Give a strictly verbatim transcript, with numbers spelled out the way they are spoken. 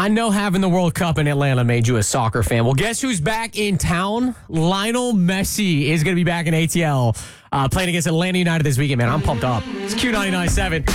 I know having the World Cup in Atlanta made you a soccer fan. Well, guess who's back in town? Lionel Messi is going to be back in A T L uh, playing against Atlanta United this weekend, man. I'm pumped up. It's Q ninety-nine point seven.